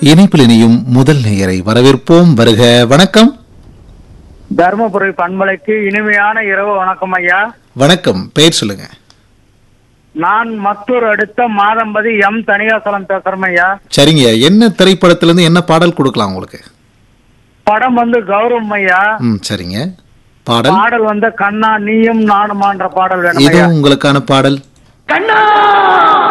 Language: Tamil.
இணைப்பில் இணையும் முதல் நேயரை வரவேற்போம். வருக. வணக்கம். தருமபுரி பண்பலைக்கு இனிமையான இரவு வணக்கம் ஐயா. வணக்கம். பெயர் சொல்லுங்க. நான் மத்தூர் அடுத்த மாதம்பதி எம் தனிகாசலம் பேசுறேன் ஐயா. சரிங்க. என்ன திரைப்படத்திலிருந்து என்ன பாடல் கொடுக்கலாம் உங்களுக்கு? படம் கௌரவம் ஐயா. சரிங்க. பாடல் பாடல் கண்ணா நீயும் நானுமான்ற பாடல் வேணும் இது ஐயா. உங்களுக்கான பாடல். கண்ணா